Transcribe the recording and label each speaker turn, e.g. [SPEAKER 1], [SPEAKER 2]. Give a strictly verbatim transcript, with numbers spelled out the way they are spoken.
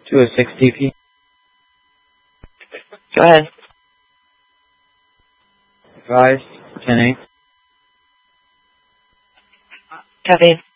[SPEAKER 1] two oh six D P.
[SPEAKER 2] Go ahead.
[SPEAKER 1] Advised, ten eight.
[SPEAKER 2] Copy.